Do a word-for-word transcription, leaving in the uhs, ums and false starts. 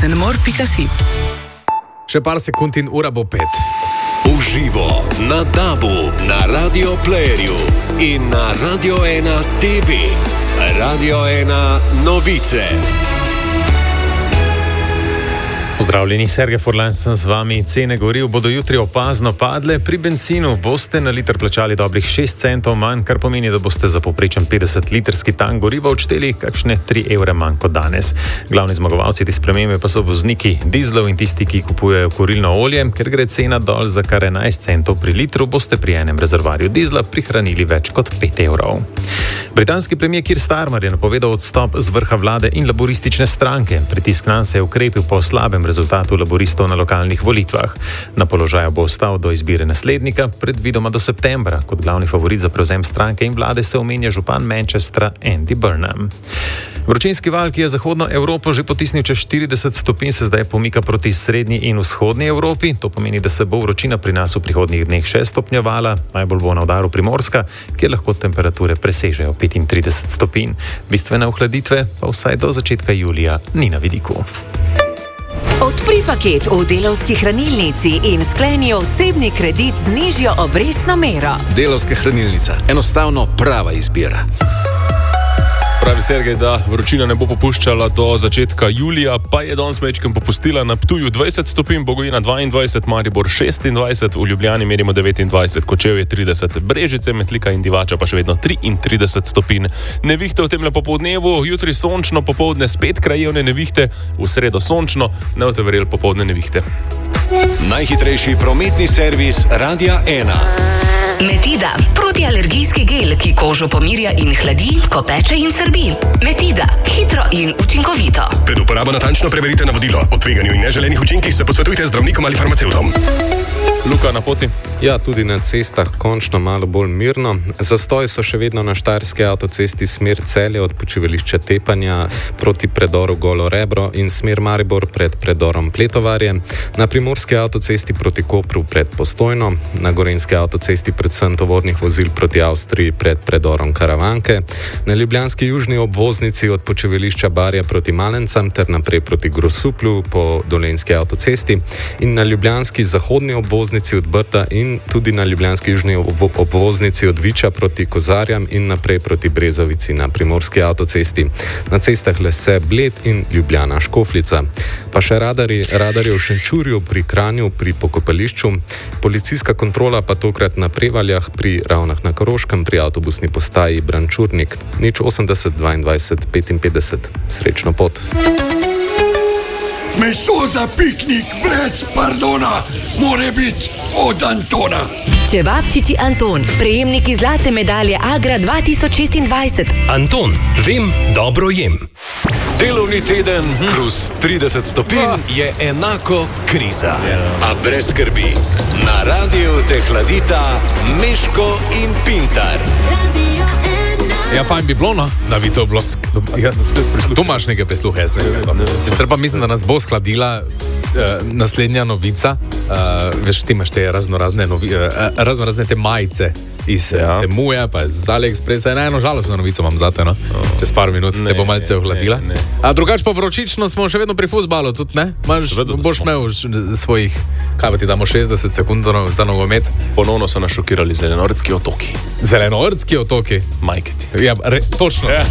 senmor pika si. Še par sekund in ura bo pet. Uživo na Dabu, na Radio Playerju in na Radio ena T V. Radio ena novice. Pozdravljeni, Sergej Furlan sem z vami. Cene goriv bodo jutri opazno padle. Pri benzinu boste na liter plačali dobrih šest centov manj, kar pomeni, da boste za povprečen petdeset litrski tank goriva odšteli kakšne tri evre manj kot danes. Glavni zmagovalci te spremembe pa so vozniki dizlov in tisti, ki kupujejo kurilno olje. Ker gre cena dol za kar enajst centov pri litru, boste pri enem rezervarju dizla prihranili več kot pet evrov. Britanski premijer Keir Starmer je napovedal odstop z vrha vlade in laboristične stranke. Pritisk nanj se je ukrepil po slabem rezultatu laboristov na lokalnih volitvah. Na položaju bo ostal do izbire naslednika, predvidoma do septembra. Kot glavni favorit za prevzem stranke in vlade se omenja župan Manchestra Andy Burnham. Vročinski val, ki je zahodno Evropo že potisnil čez štirideset stopinj, se zdaj pomika proti srednji in vzhodni Evropi. To pomeni, da se bo vročina pri nas v prihodnjih dneh še stopnjevala. Najbolj bo na udaru Primorska, kjer lahko temperature presežejo petintrideset stopinj. Bistvene ohladitve pa vsaj do začetka julija ni na vidiku. Odpri paket v Delavski hranilnici in skleni osebni kredit z nižjo obrestno mero. Delavska hranilnica. Enostavno prava izbira. Pravi Sergej, da vročina ne bo popuščala do začetka julija, pa je danes mečkem popustila. Na Ptuju dvajset stopinj, Bogojina dvaindvajset, Maribor šestindvajset, v Ljubljani merimo devetindvajset, Kočevje trideset, Brežice, Metlika in Divača pa še vedno triintrideset stopinj. Nevihte v temle popoldnevu, jutri sončno, popoldne spet krajevne nevihte, v sredo sončno, ne boste verjeli, popoldne nevihte. Najhitrejši prometni servis Radia ena. Metida, protialergijski gel, ki kožo pomirja in hladi, ko peče in srbi. Metida, hitro in učinkovito. Pred uporabo natančno preberite navodilo. O tveganju in neželenih učinkih se posvetujte z zdravnikom ali farmacevtom. Luka, na poti? Ja, tudi na cestah končno malo bolj mirno. Zastoji so še vedno na štajerski avtocesti smer Celje od počivališča Tepanja proti predoru Golo Rebro in smer Maribor pred predorom Pletovarje. Na primorski avtocesti proti Kopru pred Postojno, na gorenjski avtocesti predvsem tovornih vozil proti Avstriji pred predorom Karavanke, na ljubljanski južni obvoznici od počivališča Barja proti Malencam ter naprej proti Grosuplju po dolenjski avtocesti in na ljubljanski zahodni obvoznici od Brda in tudi na ljubljanski južni obvoznici od Viča proti Kozarjam in naprej proti Brezovici na primorski avtocesti. Na cestah Lesce, Bled in Ljubljana Škofljica. Pa še radari, radarje v Šenčurju pri Kranju pri pokopališču, policijska kontrola pa tokrat na Prevaljah pri Ravnah na Koroškem pri avtobusni postaji Brančurnik. Nič osemdeset dvaindvajset petinpetdeset. Srečno pot. Meso za piknik brez pardona more biti od Antona. Čevapčiči Anton, prejemniki zlate medalje Agra dva tisoč šestindvajset. Anton, vem, dobro jem. Delovni teden plus trideset stopinj je enako kriza. A brez skrbi. Na radiju te hladita Meško in Pintar. Ja, fajn bi bilo, no, da bi to bilo. Ja, tu imaš nekaj presluha, jaz ne vem. Sicer pa mislim, da nas bo skladila uh, naslednja novica. Uh, veš, ti imaš te raznorazne, novi, uh, raznorazne te majice iz ja. Temuja, pa iz AliExpressa. Eno žalostno novico imam zate, no. Oh. Čez par minut ne, te bo malce ohladila. Ne, ne. A drugač pa vročično smo še vedno pri fuzbalu, tudi ne? Maš, boš imel svojih, kaj pa ti damo, šestdeset sekund za nogomet. Ponovno so nas šokirali Zelenortski otoki. Zelenortski otoki? Majke ti. Ja, re, točno. Ja.